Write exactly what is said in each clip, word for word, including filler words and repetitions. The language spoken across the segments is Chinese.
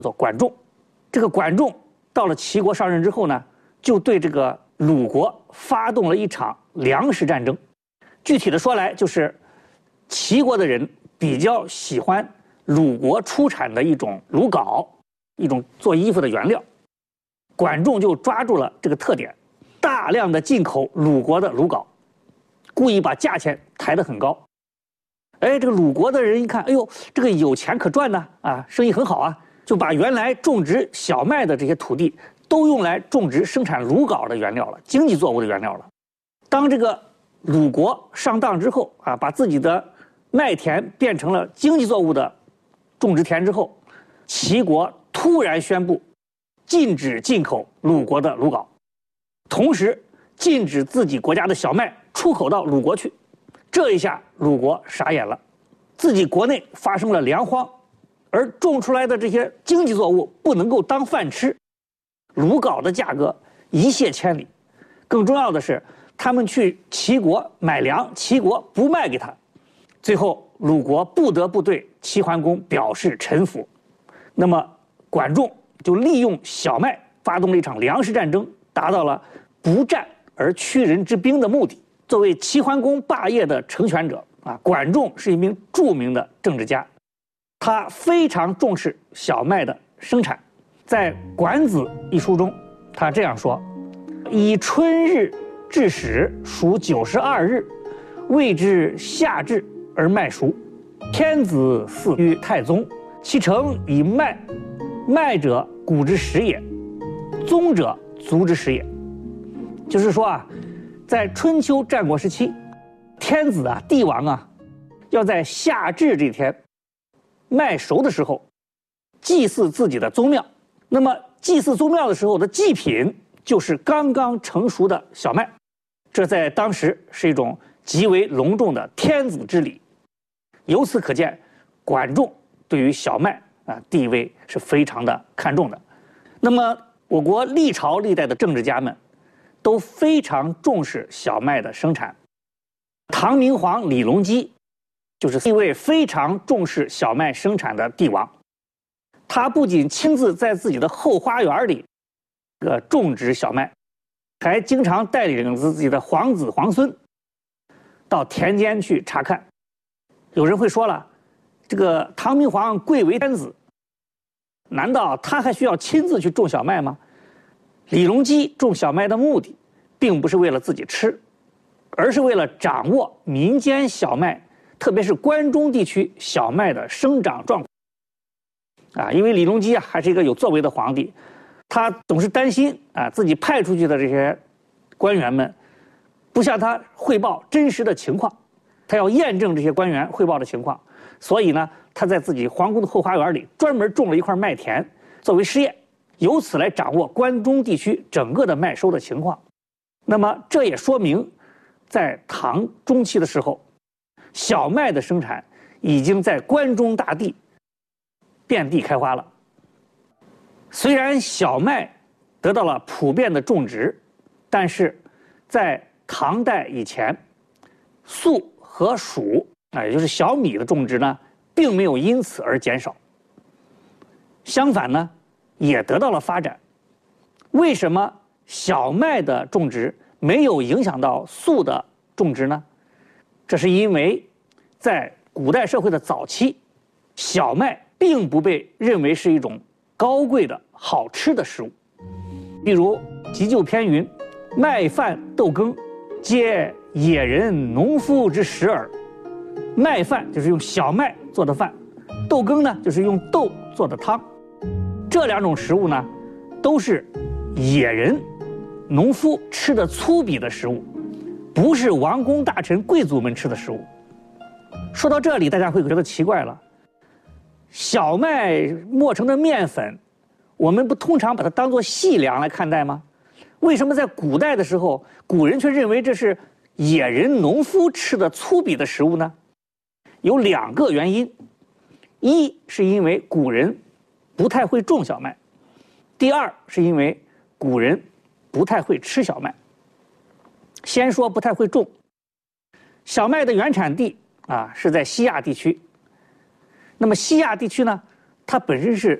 做管仲。这个管仲到了齐国上任之后呢，就对这个鲁国发动了一场粮食战争。具体的说来，就是齐国的人比较喜欢鲁国出产的一种鲁缟，一种做衣服的原料。管仲就抓住了这个特点，大量的进口鲁国的鲁缟，故意把价钱抬得很高。哎，这个鲁国的人一看，哎呦，这个有钱可赚呢，啊，生意很好啊，就把原来种植小麦的这些土地都用来种植生产鲁缟的原料了，经济作物的原料了。当这个鲁国上当之后啊，把自己的麦田变成了经济作物的种植田之后，齐国突然宣布禁止进口鲁国的鲁缟，同时禁止自己国家的小麦出口到鲁国去。这一下鲁国傻眼了，自己国内发生了粮荒，而种出来的这些经济作物不能够当饭吃，鲁缟的价格一泻千里。更重要的是，他们去齐国买粮，齐国不卖给他，最后鲁国不得不对齐桓公表示臣服。那么管仲就利用小麦发动了一场粮食战争，达到了不战而屈人之兵的目的。作为齐桓公霸业的成全者啊，管仲是一名著名的政治家，他非常重视小麦的生产。在《管子》一书中，他这样说：“以春日至始，属九十二日，谓之夏至而麦熟。天子祀于太宗，其诚以麦，麦者谷之始也，宗者族之始也。”就是说啊，在春秋战国时期，天子啊、帝王啊，要在夏至这天麦熟的时候祭祀自己的宗庙。那么祭祀宗庙的时候的祭品就是刚刚成熟的小麦，这在当时是一种极为隆重的天子之礼。由此可见，管仲对于小麦啊地位是非常的看重的。那么我国历朝历代的政治家们都非常重视小麦的生产。唐明皇李隆基就是一位非常重视小麦生产的帝王，他不仅亲自在自己的后花园里呃种植小麦，还经常带领自己的皇子皇孙到田间去查看。有人会说了，这个唐明皇贵为天子，难道他还需要亲自去种小麦吗？李隆基种小麦的目的并不是为了自己吃，而是为了掌握民间小麦，特别是关中地区小麦的生长状况。啊，因为李隆基啊还是一个有作为的皇帝，他总是担心啊自己派出去的这些官员们不向他汇报真实的情况，他要验证这些官员汇报的情况，所以呢，他在自己皇宫的后花园里专门种了一块麦田作为试验，由此来掌握关中地区整个的麦收的情况。那么这也说明，在唐中期的时候，小麦的生产已经在关中大地遍地开花了。虽然小麦得到了普遍的种植，但是在唐代以前，粟和黍啊，也就是小米的种植呢，并没有因此而减少，相反呢，也得到了发展。为什么小麦的种植没有影响到粟的种植呢？这是因为在古代社会的早期，小麦并不被认为是一种高贵的好吃的食物。例如《急救篇》云：“麦饭豆羹，皆野人农夫之食耳。”麦饭就是用小麦做的饭，豆羹呢就是用豆做的汤。这两种食物呢，都是野人、农夫吃的粗鄙的食物，不是王公大臣、贵族们吃的食物。说到这里，大家会觉得奇怪了：小麦磨成的面粉，我们不通常把它当作细粮来看待吗？为什么在古代的时候，古人却认为这是野人、农夫吃的粗鄙的食物呢？有两个原因，一是因为古人不太会种小麦，第二是因为古人不太会吃小麦。先说不太会种，小麦的原产地啊是在西亚地区。那么西亚地区呢，它本身是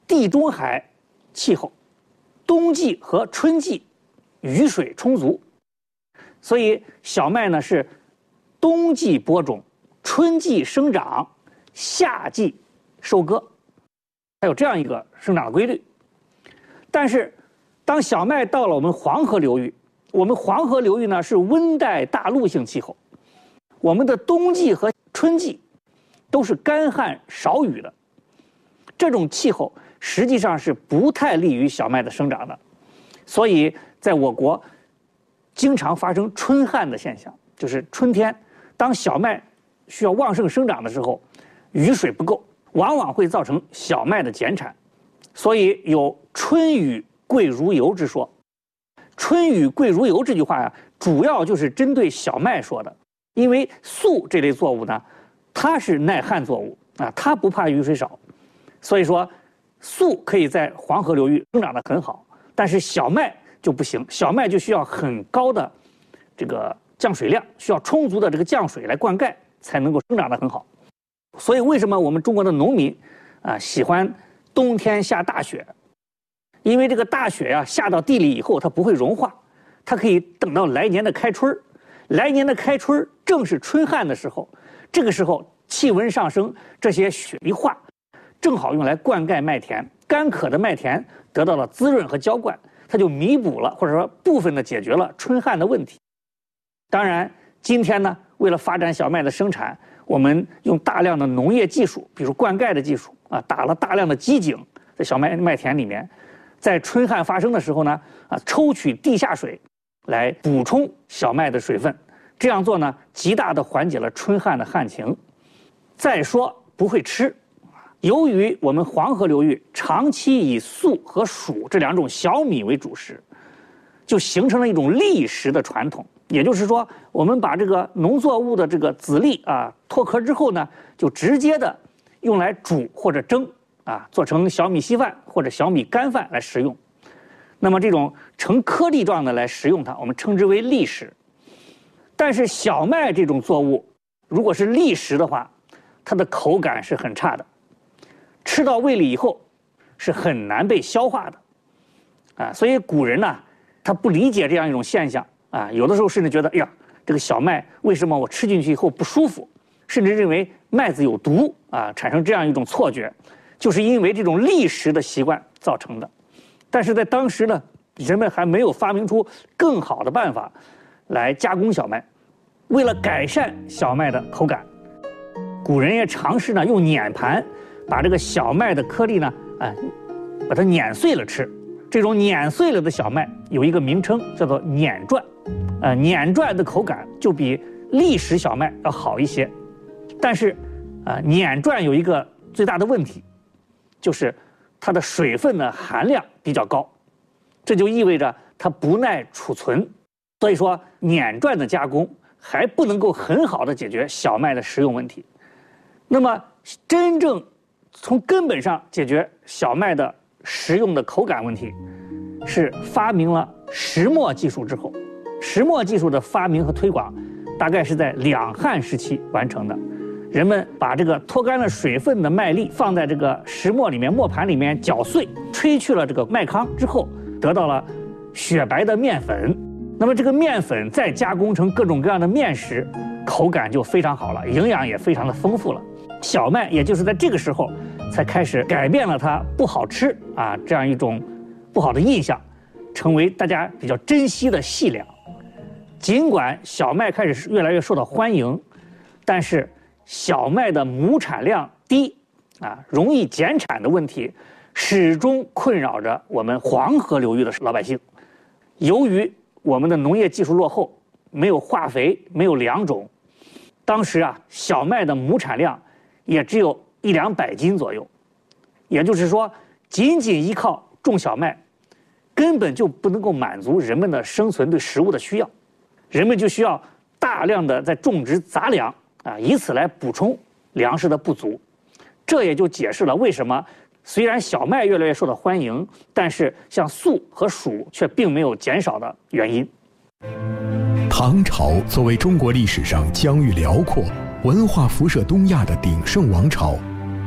地中海气候，冬季和春季雨水充足，所以小麦呢是冬季播种，春季生长，夏季收割，它有这样一个生长的规律。但是当小麦到了我们黄河流域，我们黄河流域呢是温带大陆性气候，我们的冬季和春季都是干旱少雨的，这种气候实际上是不太利于小麦的生长的，所以在我国经常发生春旱的现象，就是春天当小麦需要旺盛生长的时候，雨水不够，往往会造成小麦的减产，所以有春雨贵如油之说。春雨贵如油这句话呀，主要就是针对小麦说的，因为粟这类作物呢，它是耐旱作物啊，它不怕雨水少，所以说粟可以在黄河流域生长得很好，但是小麦就不行，小麦就需要很高的这个降水量，需要充足的这个降水来灌溉，才能够生长得很好。所以为什么我们中国的农民啊喜欢冬天下大雪？因为这个大雪呀、啊、下到地里以后，它不会融化，它可以等到来年的开春，来年的开春正是春旱的时候，这个时候气温上升，这些雪一化，正好用来灌溉麦田，干渴的麦田得到了滋润和浇灌，它就弥补了或者说部分的解决了春旱的问题。当然，今天呢，为了发展小麦的生产，我们用大量的农业技术，比如灌溉的技术啊，打了大量的机井在小麦麦田里面。在春旱发生的时候呢，啊，抽取地下水来补充小麦的水分，这样做呢，极大地缓解了春旱的旱情。再说不会吃，由于我们黄河流域长期以粟和黍这两种小米为主食，就形成了一种砾食的传统。也就是说，我们把这个农作物的这个籽粒啊脱壳之后呢，就直接的用来煮或者蒸。啊，做成小米稀饭或者小米干饭来食用，那么这种呈颗粒状的来食用它，我们称之为砾食。但是小麦这种作物，如果是砾食的话，它的口感是很差的，吃到胃里以后是很难被消化的，啊，所以古人呢，他不理解这样一种现象啊，有的时候甚至觉得，哎呀，这个小麦为什么我吃进去以后不舒服，甚至认为麦子有毒啊，产生这样一种错觉。就是因为这种砾食的习惯造成的，但是在当时呢，人们还没有发明出更好的办法来加工小麦。为了改善小麦的口感，古人也尝试呢用碾盘把这个小麦的颗粒呢，啊，把它碾碎了吃。这种碾碎了的小麦有一个名称叫做碾转，呃，碾转的口感就比砾食小麦要好一些。但是，啊，碾转有一个最大的问题。就是它的水分的含量比较高，这就意味着它不耐储存，所以说碾转的加工还不能够很好的解决小麦的食用问题。那么真正从根本上解决小麦的食用的口感问题，是发明了石磨技术之后。石磨技术的发明和推广，大概是在两汉时期完成的。人们把这个脱干了水分的麦粒放在这个石磨里面、磨盘里面搅碎，吹去了这个麦糠之后，得到了雪白的面粉。那么这个面粉再加工成各种各样的面食，口感就非常好了，营养也非常的丰富了。小麦也就是在这个时候才开始改变了它不好吃啊这样一种不好的印象，成为大家比较珍惜的细粮。尽管小麦开始越来越受到欢迎，但是小麦的亩产量低啊，容易减产的问题，始终困扰着我们黄河流域的老百姓。由于我们的农业技术落后，没有化肥，没有良种，当时啊，小麦的亩产量也只有一两百斤左右。也就是说，仅仅依靠种小麦，根本就不能够满足人们的生存对食物的需要，人们就需要大量的在种植杂粮。啊，以此来补充粮食的不足，这也就解释了为什么虽然小麦越来越受到欢迎，但是像粟和黍却并没有减少的原因。 唐朝作为中国历史上疆域辽阔、文化辐射东亚的鼎盛王朝，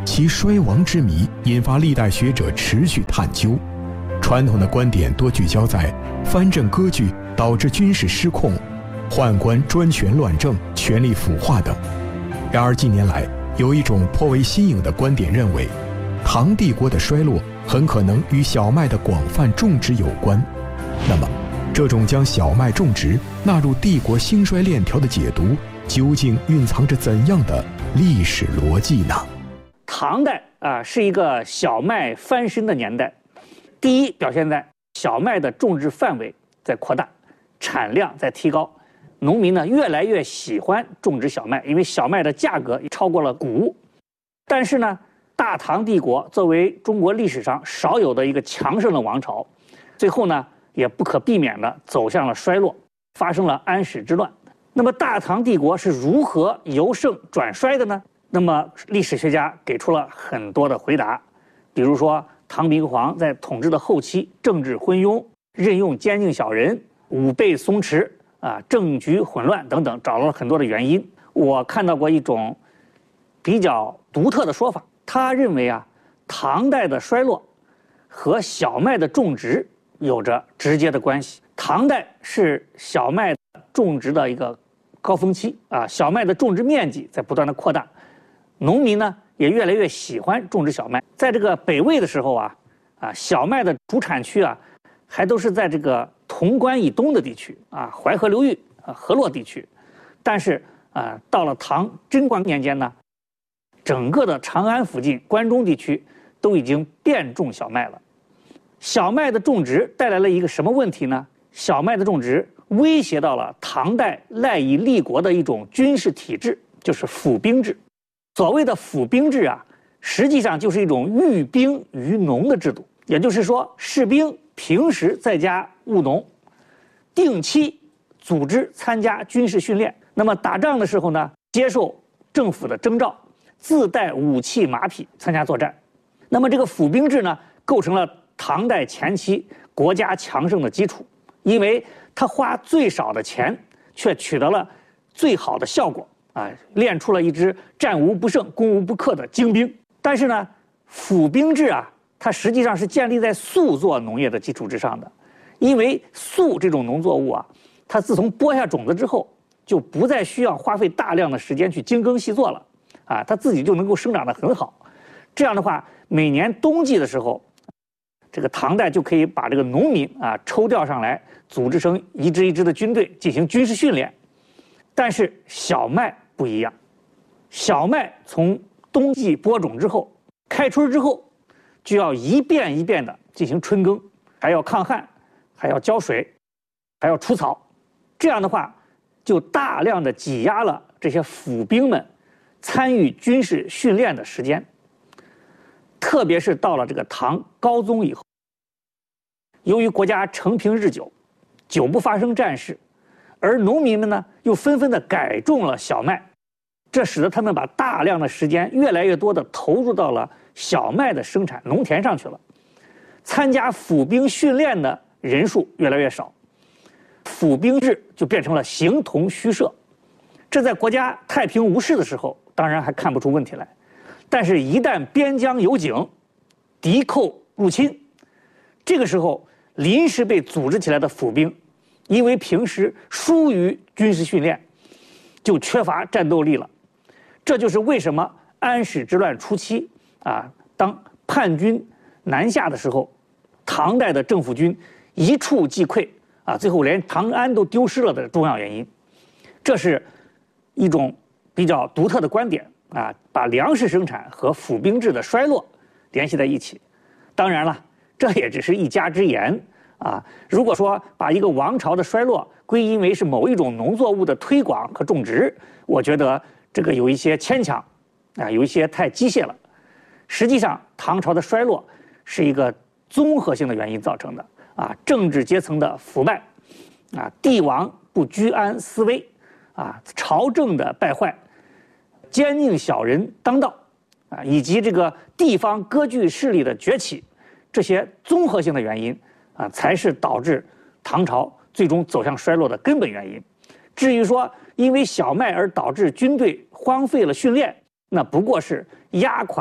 其衰亡之谜引发历代学者持续探究。传统的观点多聚焦在藩镇割据导致军事失控、宦官专权乱政、权力腐化等。然而近年来，有一种颇为新颖的观点认为，唐帝国的衰落很可能与小麦的广泛种植有关。那么，这种将小麦种植纳入帝国兴衰链条的解读，究竟蕴藏着怎样的历史逻辑呢？ 唐代啊，是一个小麦翻身的年代。第一，表现在小麦的种植范围在扩大，产量在提高，农民呢越来越喜欢种植小麦，因为小麦的价格超过了谷物。但是呢，大唐帝国作为中国历史上少有的一个强盛的王朝，最后呢也不可避免地走向了衰落，发生了安史之乱。那么大唐帝国是如何由盛转衰的呢？那么历史学家给出了很多的回答，比如说唐明皇在统治的后期政治昏庸，任用奸佞小人，武备松弛啊，政局混乱等等，找到了很多的原因。我看到过一种比较独特的说法，他认为啊，唐代的衰落和小麦的种植有着直接的关系。唐代是小麦种植的一个高峰期啊，小麦的种植面积在不断的扩大，农民呢也越来越喜欢种植小麦。在这个北魏的时候啊，啊小麦的主产区啊，还都是在这个潼关以东的地区啊，淮河流域啊，河洛地区。但是啊，到了唐贞观年间呢，整个的长安附近、关中地区都已经遍种小麦了。小麦的种植带来了一个什么问题呢？小麦的种植威胁到了唐代赖以立国的一种军事体制，就是府兵制。所谓的府兵制啊，实际上就是一种寓兵于农的制度，也就是说，士兵平时在家务农，定期组织参加军事训练。那么打仗的时候呢，接受政府的征召，自带武器马匹参加作战。那么这个府兵制呢，构成了唐代前期国家强盛的基础，因为他花最少的钱，却取得了最好的效果啊，练出了一支战无不胜、攻无不克的精兵。但是呢，府兵制啊，它实际上是建立在粟作农业的基础之上的，因为粟这种农作物啊，它自从播下种子之后，就不再需要花费大量的时间去精耕细作了，啊，它自己就能够生长得很好。这样的话，每年冬季的时候，这个唐代就可以把这个农民啊抽调上来，组织成一支一支的军队进行军事训练。但是小麦不一样，小麦从冬季播种之后，开春之后，就要一遍一遍的进行春耕，还要抗旱，还要浇水，还要除草。这样的话，就大量的挤压了这些府兵们参与军事训练的时间。特别是到了这个唐高宗以后，由于国家承平日久，久不发生战事，而农民们呢又纷纷的改种了小麦，这使得他们把大量的时间越来越多的投入到了小麦的生产农田上去了。参加府兵训练的人数越来越少，府兵制就变成了形同虚设。这在国家太平无事的时候，当然还看不出问题来。但是，一旦边疆有警，敌寇入侵，这个时候临时被组织起来的府兵，因为平时疏于军事训练，就缺乏战斗力了。这就是为什么安史之乱初期啊，当叛军南下的时候，唐代的政府军一触即溃啊，最后连长安都丢失了的重要原因。这是一种比较独特的观点。啊，把粮食生产和府兵制的衰落联系在一起。当然了，这也只是一家之言啊。如果说把一个王朝的衰落归因为是某一种农作物的推广和种植，我觉得这个有一些牵强，啊，有一些太机械了。实际上，唐朝的衰落是一个综合性的原因造成的啊，政治阶层的腐败，啊，帝王不居安思危，啊，朝政的败坏。奸佞小人当道，啊，以及这个地方割据势力的崛起，这些综合性的原因啊，才是导致唐朝最终走向衰落的根本原因。至于说因为小麦而导致军队荒废了训练，那不过是压垮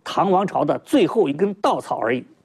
唐王朝的最后一根稻草而已。